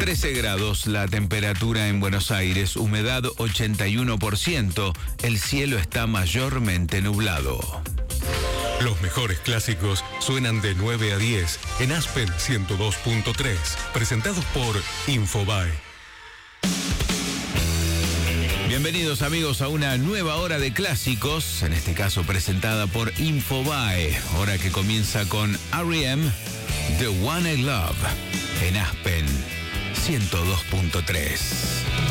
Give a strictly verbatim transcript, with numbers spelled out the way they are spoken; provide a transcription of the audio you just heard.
trece grados la temperatura en Buenos Aires, humedad ochenta y uno por ciento, el cielo está mayormente nublado. Los mejores clásicos suenan de nueve a diez en Aspen ciento dos punto tres, presentados por Infobae. Bienvenidos amigos a una nueva hora de clásicos, en este caso presentada por Infobae, hora que comienza con R E M, The One I Love, en Aspen ciento dos punto tres.